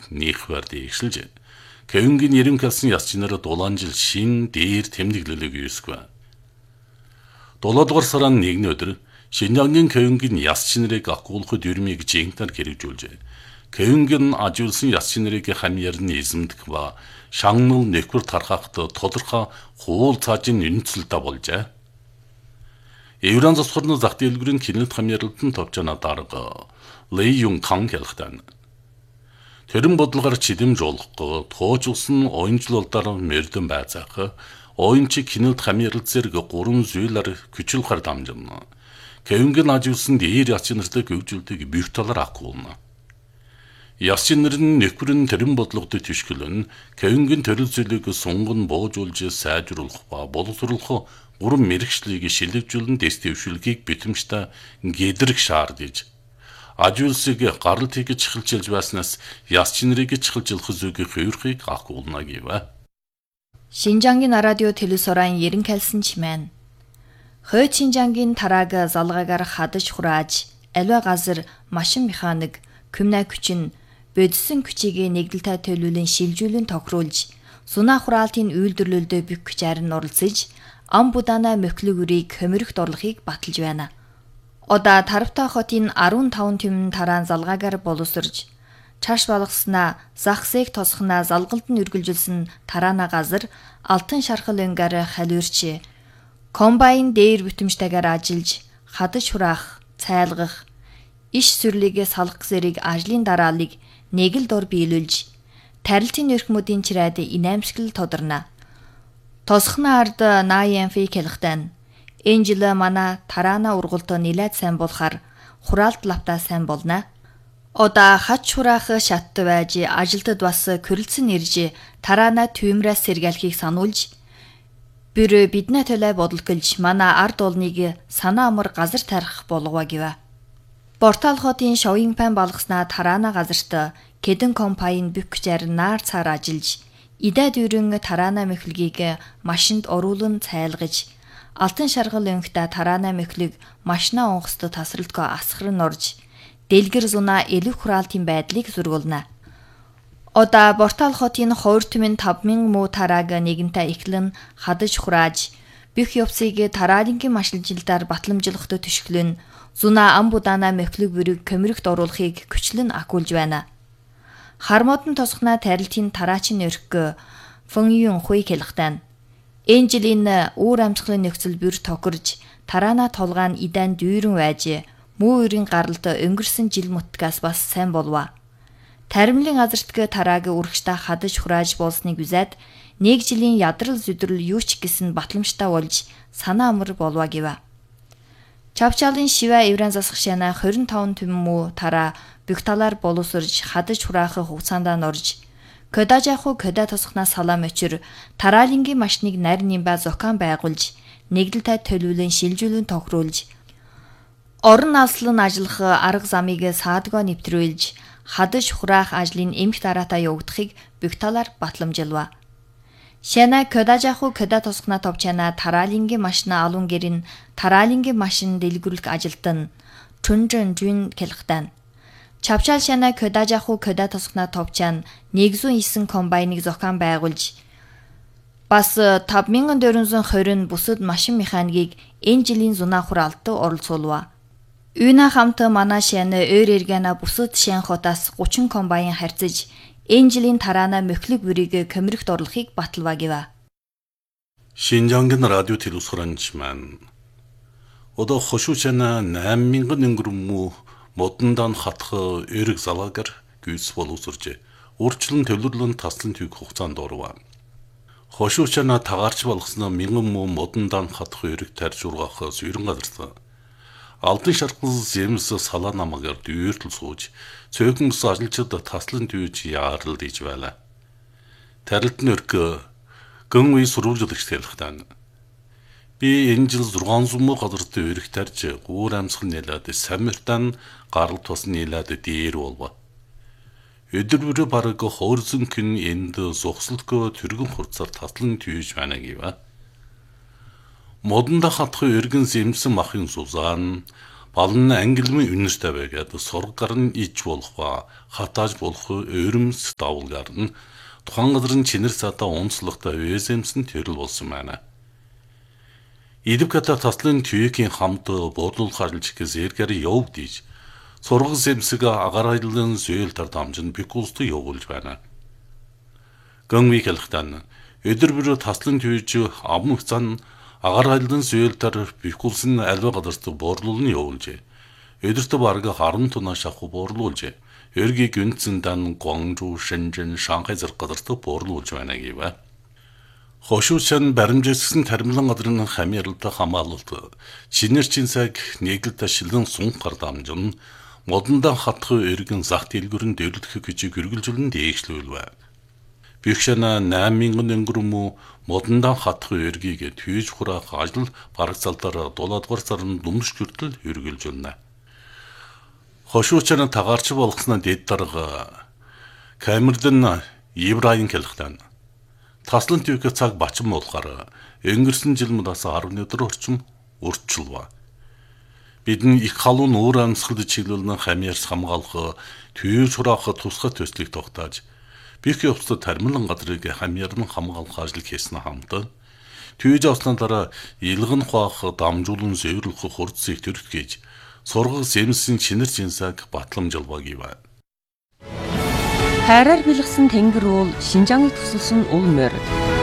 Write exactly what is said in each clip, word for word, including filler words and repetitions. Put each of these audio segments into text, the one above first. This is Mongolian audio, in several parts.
нээх бард икшилж Кевингийн нэрэн калсан яс чинараа дулаан жил шин дээр тэмдэглэлэг юусгүй. дулаадугаар сарын нэгний өдөр Шинжангийн Кевингийн яс чинарыг акуулахад юрмиг жинтар хэрэгжүүлжээ. Кевингийн ажиулсан яс чинарыг хамьярны эзэмдэх ба шагнал нэхвэр тархахт тодорхой хуул цаажийн үнцэлдэ болжээ. Евран засварны зах дэлгүүрийн кинэлт хамьярлалтын товчона дарга Лэй Юн Кан хэлэхдээ тэрэн бодлогоор чидэм жуулахгүй туужулсан оюунжлуулдаар мэрдэн байцаах оюунчи кинэлт хамьярлалт зэрэг гурван зүйлээр күчил гар дамжина. Кевингийн ажиулсан дээр яс чинартай гүйжүүлдэг бүх талаар акуулна. Яс чинарын нэхвэрэн тэрэн бодлогод тишгэлэн Кевингийн төрөл зүйлийг сунган боожуулж сайжруулах ба боловсруулах гурван мэрэгчлийг шилжүүлэн дэстившүүлгийг битэмжтэй гэдрэг шаардж ажиулсыг гарал тэгж чухалчилж байснаас яс чинарыг чухалжлах зүгийн хувирхыг акуулна гэв. Шинжангийн радио телевизорын ерэн калсан чимэн. Хой Шинжангийн тарааг залгаагаар хадаж хурааж, аливаа газар машин механик, күмнэ күчин, бодисон күчийг нэгдэлтэй төлөвлөн шилжүүлэн тохируулж, сунаа хураалтын үйлдвэрлэлдөө бүх хүчээр нь оролцож, ам будана мөхлөг үрийг хөмөрөхт орлохыг баталж байна. Ода Тарвта хотын арван таван түмэн тараан залгаагаар боловсрж, чаш балгаснаа, захсыг тосхнаа залгалд нь үргэлжилсэн тараана газар алтан шархал өнгээр халиурч, комбайн дээр бүтэмжтэйгээр ажиллаж, хадаж хураах, цайлгах, иш сүрлигээ салах зэрэг ажлын дараалыг нэг л дор биелүүлж, тарилтын өрхмөдийн чирээд инээмсгэл тодорно. Тосхны ард Найенфи хэлэхдээ энэ жил манай тараана ургалт нэлээд сайн болохоор хураалт лавтаа сайн болно. Ода хач хураах шат байж ажилтад бас көрөлцөн ирж тараана түймрээс сэргээлхийг сануулж бүр биднэ төлөө бодлоголж манай ард олныг санаа амар газар тарих болгоо гэв. Портал хотын шовын пан балгаснаа тараана газарт Кэдэн компайн бүкчээр наар цаар ажиллаж идэ дүүрэн тараана мөхлгийг машинд оруулан цайлгаж алтан шаргал өнхтө тараана мөхлийг машина онгоцтой тасралтгүй асхар нь орж дэлгэр зунаа элэг хураалтын байдлыг зургуулна. Ода Портал хотын хоёр түмэн таван мянган муу тарааг нэгэнтээ эхлэн хадаж хурааж бүх явцыг тараалынгийн машинжилтаар батламжлахад төшгөлөн зунаа ам будана мөхлөг бүрийг көмөрөгт оруулахыг күчлэн акуулж байна. Хармодон тосхнаа тарилтын тараачин өрхгөө Фэн Юн Хуй хэлэхдээ энэ жилийн үүр амьсгалын нөхцөл бүр тохирж тараана толгаан идэн дүүрэн байж муу үрийн гаралд өнгөрсөн жил мутгаас бас сайн болов. Таримлын газартг тарааг үргчтэй хадаж хурааж болсныг үзээд нэг жилийн ядрал зүдрэл юу ч гэсэн батламжтай болж санаа амар болов гэв. Чавчалын шива евран засах шана двадцать пять түмэн муу тараа бүх талаар боловсрж хадаж хураах хугацаанд нь орж Көдажаху көдө тосхнаа салам өчр тараалынгийн машиныг нарийн ба зохион байгуулж нэгдэлтэй төлөвлөн шилжүүлэн тохируулж орон алслан ажиллах арга замыг саадгоо нэвтрүүлж хадаж хураах ажлын эмх дараатаа явагдахыг бүх талаар батламжилва. Шана Көдажаху көдө тосхнаа товчана тараалынгийн машина алун гэрин тараалынгийн машин дэлгүрлэх ажилтан Чунжэн Жун хэлэхдээ Чавчал шана Көдажаху көдө тосхнаа товчан нэг зуун девять комбайныг зохион байгуулж бас таван мянган дөрвөн зуун двадцать бусад машин механикийг энэ жилийн зунаа хураалтад оролцуулва. Үйна хамт манай шана өөр эргэнэ бусад шан хотоос тридцать комбайн харьцаж энэ жилийн тараана мөхлөг бүрийг көмөрөгт орлохыг баталва гэв. Шинжангийн радио телевизорынчман одоо хошуучана восемь мянган өнгөрөн мүү модондан хатх эрэг залаагаар гүйс боловсрж урчлан төвлөрлөн таслан түйг хугацаанд орва. Хошуучана тагаарч болгосноо мянган муу модондан хатх эрэг тарж ургаах сүйрэн газарт алдан шаргал зэмс салаа намагаар дүүртэл сууж цөөхөнс ажилчид таслан түйж яарал диж байла. Тарилт нь өргө гэн үе сурвалжлагч хэлэхдээ би энэ жил шесть муу газарт өрх тарж гуур амьсгал нэлээд самиртан гарал тус нэлээд дээр болва. Өдөр бүр бараг хоорзон кин энд зогсолтгоо түргэн хурцаар таслан түйж байна гэв. Модонда хатх өргөн зэмсэн махын сузаан балан ангилмын үнэртэй байгаад сургагар нь иж болох ба хатааж болох өөрөмс давуулгаар нь тухайн газрын чинэр цаатаа онцлогтой вэзэмсэн төрөл болсон байна. Идэвхтэй таслын түйгийн хамт буудлуулах ажлчгээс эргээр явд диж сургал сэмсэг агаар айлын зөөл тар дамжин бикулст явуулж байна. Гэнви хэлхтэн өдөр бүр таслын түйж амх зан агаар айлын зөөл тар бикулсын альва гадарт буурлуулны явуулжээ. Өдөртөө бараг харан тунаш авах буурлуулжээ. Örgi Günzэндан Guangzhou, Shenzhen, Шанхай зэрэг газарт буурлуулж байна гэв. Хошуучан баримжигдсан таримлан газрын хамааралтай хамаалалт чинэрчин цаг нэгэлдэ шилэн сунхар дамжин модондан хатхы өргөн зах дэлгүрэн дэвлэх гэж гэргэлжүүлэн дээшлүүлвэ. Бихшана восемь мянган өнгөрөмө модондан хатхы өргийг түйж хураах ажил барагцалдар дулаадгар сарын дүмш хүртэл үргэлжүүлнэ. Хошуучан тагарч болгосноо дэд дарга Камердэн Ибраин хэлхтэн таслан төвхө цаг бачим болохоор өнгөрсөн жил мудаас десять өдөр орчим урдчилва. Бидний их халуун уур амьсгалд чиглүүлэн хамьяарс хамгаалах түйж хураах тусгай төслийг тогтоож бих явцад тармилан газрыг хамьяарн хамгаалах ажил хийсэн хамт түйж авсны дараа илгэн хуваах дамжуулан зөөврөх хурцыг төрөлгөж сургал сэмсэн чинэр жинсаг батламжуулбаг гэв. Хайраар бэлгсэн тэнгэр уул Шинжаангыг тусалсан ул морь.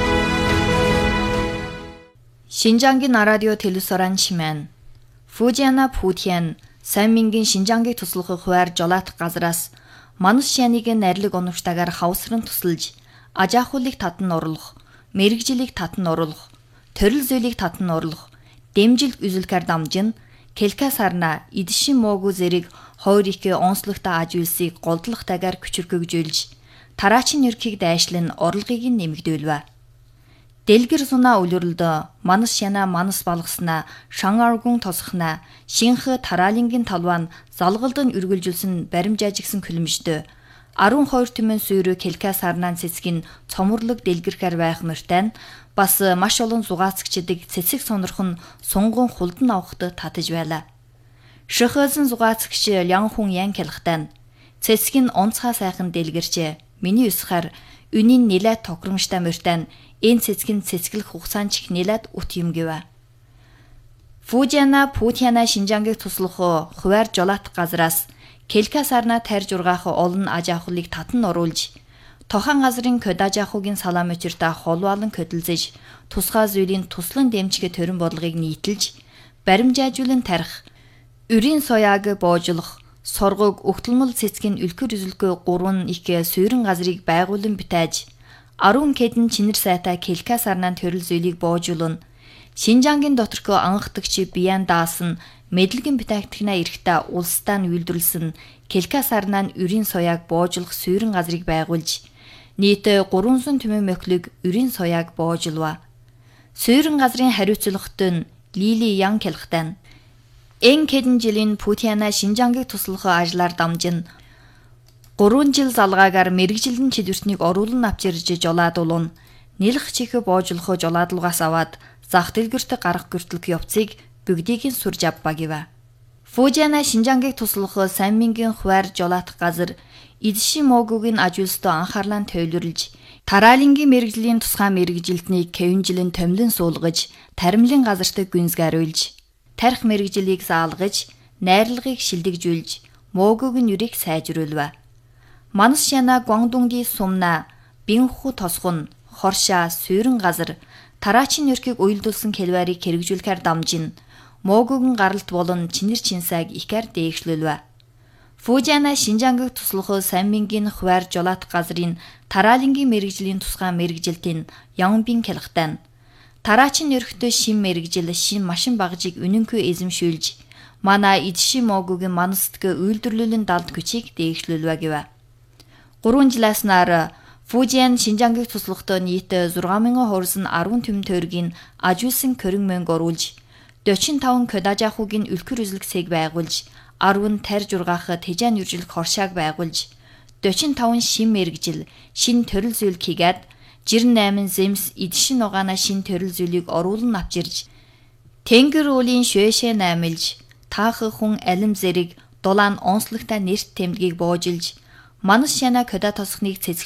Шинжаангийн радио телевизоран чимэн Фужиана Путиан восемь мянган Шинжаангыг туслах хуваар жолоодох газраас манус шяныг найрлаг оновчтойгоор хавсран тусалж ажаахуулыг татан оруулах, мэрэгжилийг татан оруулах, төрөл зүйлийг татан оруулах, дэмжилт үзүүлэхээр дамжин Келкасарна идшин муугүй зэрэг хоёр их онцлогтой аж үйлсийг голдлохтойгоор күчирхэгжүүлж тараачийн ерхийг дайшлан орлогыг нэмэгдүүлвэ. Дэлгэр сунаа үлрэлд манас шана манас балгаснаа шан аргун тосхнаа шинх тараалингийн талван залгалдан үргэлжүүлсэн баримжаажигсан күлэмжтэй twelve түмэн сүйрөө Келкасарнаан цэцгийн цоморлог дэлгэрхээр байх мөртэн бас маш олон зугаацагчдыг цэцэг сонирхон сунгон хулдан авахд татаж байлаа. Шөхөзэн зугаацагч Лян Хүн Ян хэлхтэн цэцгийн онцгой сайхан дэлгэрчээ. Миний усхаар үнийн нэлээд токромжтой мөртэн энэ цэцгийн цэцгэлэх хугацаанд чих нэлээд ут юм гэв. Фужиана Путиана Шинжаангыг туслах хуваар жолоодох газраас Келкасарна тарж ургаах олон аж ахуйлыг татан оруулж тохан газрын кодажахугийн салаам өчиртэй холвалан көдөлзөж тусгай зүйлийн туслан дэмжгэ төрөн бодлогыг нийтэлж баримжаажуулан тарих үрийн соёаг боожлох соргог өгтөлмөл цэцгийн үлгэр үзэлгүй гурван их суурин газрыг байгуулан битааж ten кэдэн чинэр сайтай Келкасарнаан төрөл зүйлийг боожуулна. Шинжаангийн доторх анхдагч Биян даасан мэдлэгэн битаагтгнаа эрэхтээ улсдаа нь үйлдвэрлсэн Келкасарнаан үрийн соёаг боожлох суурин газрыг байгуулж нийт three hundred түмэн мөклөг үрийн соёаг боожулва. Суурин газрын хариуцлагт нь Лили Ян хэлхтэн эн кэдэн жилийн Путиана Шинжаангыг туслах ажлаар дамжин three жил залгаагаар мэрэгжилэн чидвэртнийг оруулан авчирж жолоодуулна. Нэлх чихэ боожлох жолоодулгаас аваад зах дэлгэрт гарах гэртэлх явцыг бүгдийг нь сурж авба гэв. Фужиана Шинжаангыг туслах восемь мянган хуваар жолоодох газар идшин моогугийн аж үйлстэй анхаарлаа тойлорлж тараалингийн мэрэгжлийн тусгай мэрэгжилтнийг кевинжилэн томлон суулгаж таримлын газарт гүнзгааруулж тарих мэрэгжилийг заалгаж найрлагыг шилдэгжүүлж моогугийн үрийг сайжруулва. Манас шана Гуандунгийн сумна бинху тосгон хоршаа суурин газар тараачийн ерхийг уйлдуулсан келварийг хэрэгжүүлэхээр дамжин моогугийн гаралт болон чинэр чинсаг ихэр дээгшлүүлвэ. Фужиана Шинжаангыг туслах восемь мянган хуваар жолоодох газрын тараалингийн мэрэгжлийн тусгай мэрэгжилтийн Янбин хэлхтэн тараачийн ерхтөө шин мэрэгжил шин машин багжийг үнэнхүй эзэмшүүлж манай идшин моогугийн манастг үйлдвэрлэлийн далд хүчийг дээгшлүүлвэ гэв. three жилээс нар Фужиан Шинжаангыг туслахтаа нийт six мянган хорсон ten түмэн тойргийн ажуулсан көрөн мөнгө оруулж forty-five кодажахугийн үлгэр үзлэгсийг байгуулж ten тарж ургаах тэжээн үржилх хоршааг байгуулж forty-five шин мэрэгжил шин төрөл зүйл хийгээд eight зэмс идшин угаана шин төрөл зүйлийг оруулан авчирж тэнгэр уулийн шөөшөө наймилж таах хүн алим зэрэг дулаан онцлогтой нэрт тэмдгийг буужилж манас шана кода тосхныг